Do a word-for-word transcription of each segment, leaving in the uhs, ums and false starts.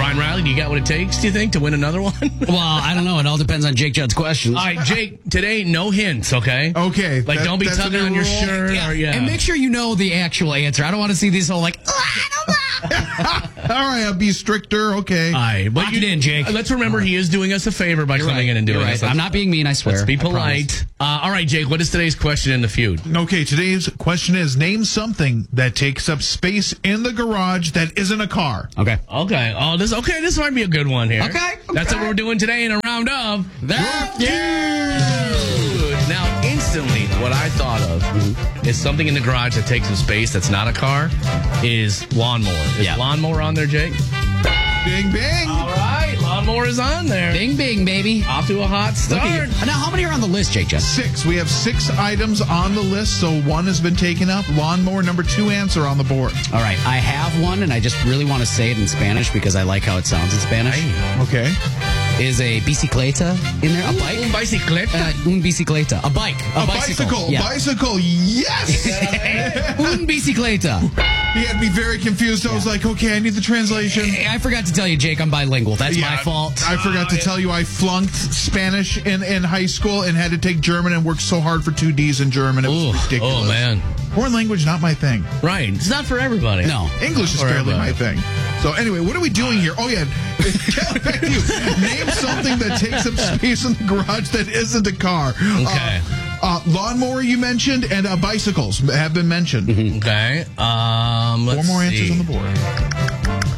Brian Riley, do you got what it takes, do you think, to win another one? Well, I don't know. It all depends on Jake Judd's questions. All right, Jake, today, no hints, okay? Okay. Like, that, don't be tugging on your rule. shirt. Yeah. Or, yeah. And make sure you know the actual answer. I don't want to see these whole, like, oh, I don't know. All right, I'll be stricter. Okay. All right, but Lock you it in, Jake. Let's remember he is doing us a favor by You're coming right. in and doing You're this. right. I'm not being mean, I swear. Let's be I promise. polite. Uh, all right, Jake, what is today's question in the feud? Okay, today's question is, name something that takes up space in the garage that isn't a car. Okay. Okay. Oh, this okay. This might be a good one here. Okay, That's okay. what we're doing today in a round of The Feud. Now, instantly, what I thought of Mm-hmm. is something in the garage that takes up space that's not a car is lawnmower. Is Yeah. lawnmower on there, Jake? Bing, bing. All right, lawnmower is on there. Bing, bing, baby. Off to a hot Look at start. you. Now, how many are on the list, Jake Judd? Six. We have six items on the list, so one has been taken up. Lawnmower number two answer on the board. All right. I have one, and I just really want to say it in Spanish because I like how it sounds in Spanish. Okay. Is a bicicleta in there? A bike? Un bicicleta. Uh, un bicicleta. A bike. A, A bicycle. Yeah. Bicycle. Yes. Un bicicleta. He had me very confused. I was like, okay, I need the translation. Hey, I forgot to tell you, Jake, I'm bilingual. That's my Yeah, fault. I forgot to tell you I flunked Spanish in, in high school and had to take German and worked so hard for two D's in German. It was Ooh, ridiculous. oh, man. Foreign language, not my thing. Right. It's not for everybody. No. English is For barely my everybody. thing. So anyway, what are we doing here? Oh, yeah. Back to you. Name something that takes up space in the garage that isn't a car. Okay. Uh, uh, lawnmower you mentioned and uh, bicycles have been mentioned. Okay. Um, Four let's more see. answers on the board.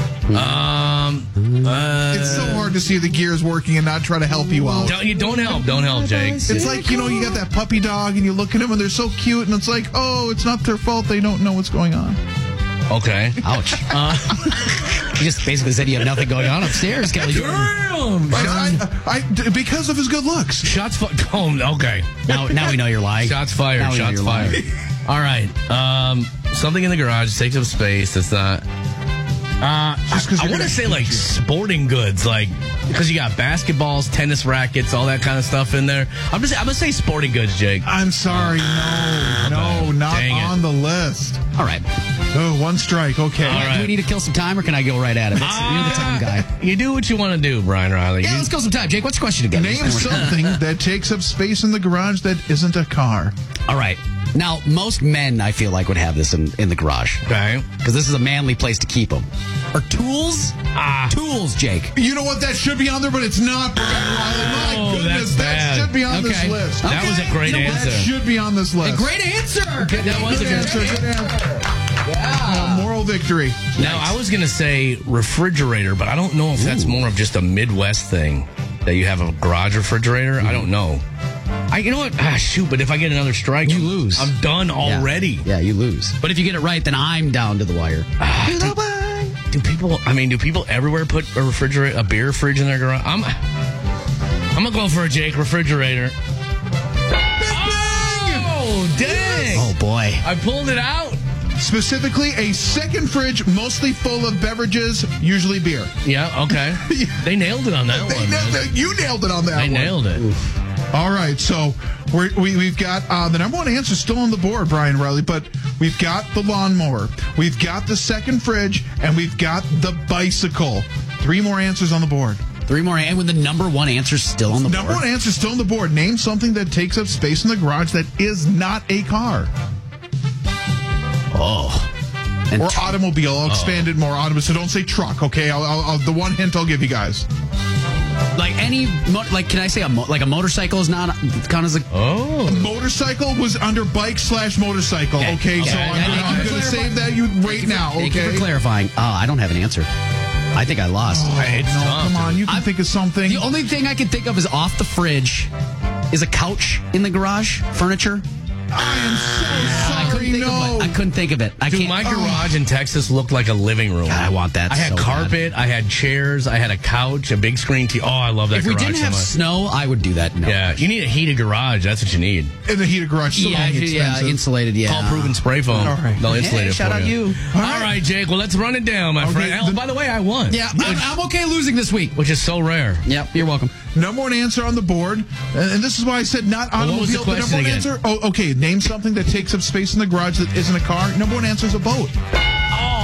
Um, uh, It's so hard to see the gears working and not try to help you out. don't, you don't help. Don't help, Jake. It's like, you know, you got that puppy dog and you look at them and they're so cute and it's like, oh, it's not their fault. They don't know what's going on. Okay. Ouch. Uh, You just basically said you have nothing going on upstairs, Kelly. Damn. But I, I, I, because of his good looks. Shots fired. Oh, okay. Now, now we know you're lying. Shots fired. Now we know Shots you're fired. lying. All right. Um, something in the garage takes up space. That's not. Uh, Just 'cause I, I you're want to gonna say hate like you. sporting goods, like because you got basketballs, tennis rackets, all that kind of stuff in there. I'm just, I'm gonna say sporting goods, Jake. I'm sorry. No, no, not Dang it. on the list. All right. Oh, one strike. Okay. All right. Do we need to kill some time, or can I go right at it? It's- You're the time guy. You do what you want to do, Brian Riley. Yeah, You- let's go some time. Jake, what's the question again? Name something that takes up space in the garage that isn't a car. All right. Now, most men, I feel like, would have this in, in the garage. Okay. Because this is a manly place to keep them. Or tools? Ah. Tools, Jake. You know what? That should be on there, but it's not. Brian Riley. My Oh, goodness, that's that bad. should be on this Okay. list. That was a great You know what? answer. That should be on this list. Great answer. That was a Good good answer. Good answer. Uh, moral victory. Now, I was going to say refrigerator, but I don't know if that's more of just a Midwest thing that you have a garage refrigerator. I don't know. I, you know what? Ah, shoot, but if I get another strike, You lose. I'm done Yeah. already. Yeah, you lose. But if you get it right, then I'm down to the wire. Ah, do, do people, I mean, do people everywhere put a refrigerator, a beer fridge in their garage? I'm, I'm going to go for a Jake refrigerator. Oh, dang. Oh, boy. I pulled it out. Specifically, a second fridge, mostly full of beverages, usually beer. Yeah, okay. They nailed it on that They one. nailed man. it. You nailed it on that They one. nailed it. All right, so we're, we, we've got uh, the number one answer still on the board, Brian Riley, but we've got the lawnmower, we've got the second fridge, and we've got the bicycle. Three more answers on the board. Three more, and with the number one answer still on the Number board. one answer still on the board. Name something that takes up space in the garage that is not a car. Oh. And Or t- automobile. I'll expand it more. Automobile. So don't say truck, okay? I'll, I'll, I'll, the one hint I'll give you guys. like any, mo- like, can I say a mo- like a motorcycle is not count as a. Oh. Motorcycle was under bike slash motorcycle, okay? Okay. So Okay. I'm, Yeah, gonna- thank I'm you for going to clarifying. save that you right now, Thank you okay? for clarifying. Uh, I don't have an answer. I think I lost. It's No, tough, come on. dude. You can I'm- think of something. The only thing I can think of is off the fridge is a couch in the garage, furniture. I am so I couldn't sorry. think No. of it. I couldn't think of it. I Dude, can't. my garage in Texas looked like a living room. God, I want that I had so bad. carpet, I had chairs, I had a couch, a big screen T V. Oh, I love that If we garage didn't so have much. snow, I would do that. No. Yeah, you need a heated garage. That's what you need. In the heated garage. So Yeah, dang yeah, expensive. insulated. Yeah. Call Proven Spray Foam. All right. They'll insulate Hey, it shout for out you. All right, Jake. Well, let's run it down, my Okay, friend. Oh, the- by the way, I won. Yeah, I'm, I'm okay losing this week. Which is so rare. Yep, you're welcome. Number one answer on the board, and, and this is why I said not Well, what was the automobile. question number one again? answer. Oh, okay. Name something that takes up space in the garage that isn't a car. Number one answer is a boat. Oh,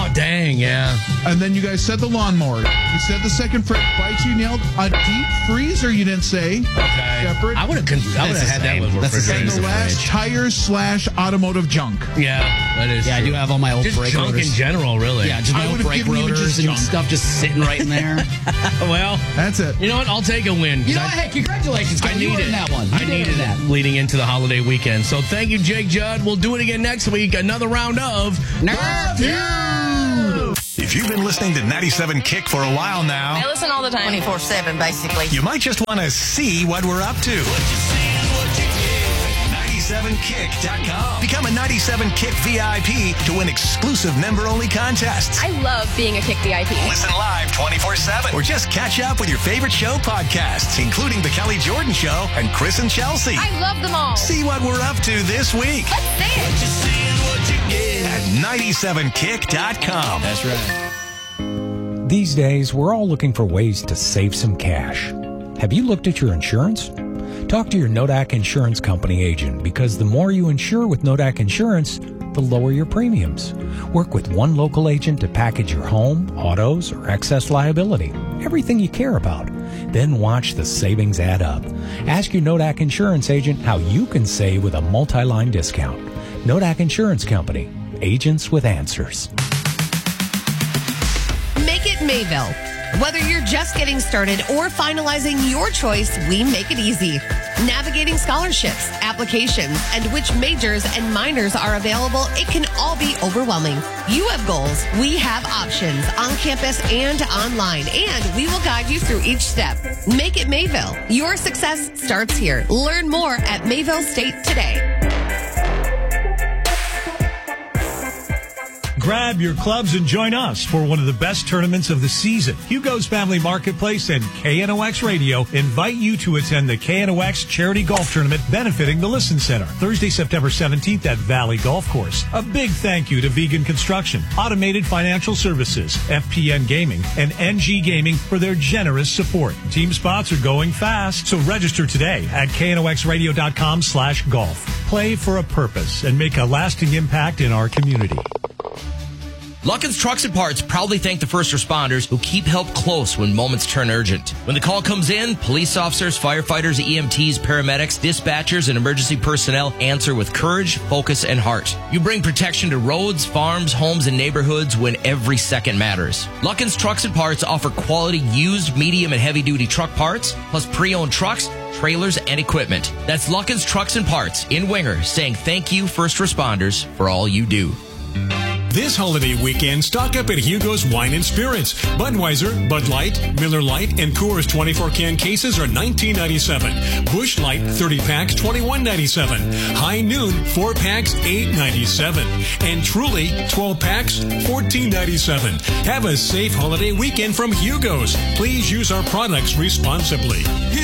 Oh, dang, yeah. And then you guys said the lawnmower. You said the second fridge. Bikes, you nailed. A deep freezer, you didn't say. Okay. Shepard. I would have con- I would have That's the had that same. with That's the same. And refrigerator. the last, tires slash automotive junk. Yeah, that is Yeah, I true. do have all my old Just brake junk rotors. in general, really. Yeah, just I my old would've brake given you rotors just and junk. stuff just sitting right in there. Well, That's it. you know what? I'll take a win. 'cause You know I- what? Hey, congratulations. I You need earned it. that one. You I did needed earn that. it leading into the holiday weekend. So thank you, Jake Judd. We'll do it again next week. Another round of Nerf Feud. If you've been listening to ninety-seven Kick for a while I now, listen all the time. twenty-four seven, basically. you might just want to see what we're up to. ninety-seven kick dot com. Become a ninety-seven Kick V I P to win exclusive member-only contests. I love being a Kick V I P. Listen live twenty-four seven or just catch up with your favorite show podcasts, including The Kelly Jordan Show and Chris and Chelsea. I love them all. See what we're up to this week Let's say it. at ninety-seven kick dot com. That's right. These days, we're all looking for ways to save some cash. Have you looked at your insurance? Talk to your Nodak Insurance Company agent, because the more you insure with Nodak Insurance, the lower your premiums. Work with one local agent to package your home, autos, or excess liability, everything you care about. Then watch the savings add up. Ask your Nodak Insurance agent how you can save with a multi-line discount. Nodak Insurance Company, agents with answers. Make it Mayville. Whether you're just getting started or finalizing your choice, we make it easy. Navigating scholarships, applications, and which majors and minors are available, it can all be overwhelming. You have goals. We have options on campus and online, and we will guide you through each step. Make it Mayville. Your success starts here. Learn more at Mayville State today. Grab your clubs and join us for one of the best tournaments of the season. Hugo's Family Marketplace and K N O X Radio invite you to attend the K N O X Charity Golf Tournament benefiting the Listen Center, Thursday, September seventeenth at Valley Golf Course. A big thank you to Vegan Construction, Automated Financial Services, F P N Gaming, and N G Gaming for their generous support. Team spots are going fast, so register today at K N O X radio dot com slash golf. Play for a purpose and make a lasting impact in our community. Luckin's Trucks and Parts proudly thank the first responders who keep help close when moments turn urgent. When the call comes in, police officers, firefighters, E M Ts, paramedics, dispatchers, and emergency personnel answer with courage, focus, and heart. You bring protection to roads, farms, homes, and neighborhoods when every second matters. Luckin's Trucks and Parts offer quality used, medium, and heavy-duty truck parts, plus pre-owned trucks, trailers, and equipment. That's Luckin's Trucks and Parts in Winger, saying thank you, first responders, for all you do. This holiday weekend, stock up at Hugo's Wine and Spirits. Budweiser, Bud Light, Miller Lite, and Coors twenty-four can cases are nineteen ninety-seven. Busch Light thirty packs twenty-one ninety-seven. High Noon four packs eight ninety-seven. And Truly twelve packs fourteen ninety-seven. Have a safe holiday weekend from Hugo's. Please use our products responsibly.